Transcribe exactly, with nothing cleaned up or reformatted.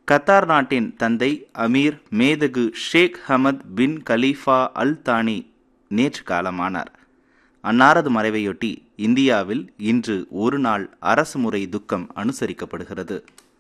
Qatar நாட்டின் தந்தை அமீர் மேதகு ஷேக் ஹமத் பின் கலீஃபா அல் தானி நேற்று காலமானார். அன்னாரது மறைவையொட்டி இந்தியாவில் இன்று ஒரு நாள் அரசு முறை துக்கம் அனுசரிக்கப்படுகிறது.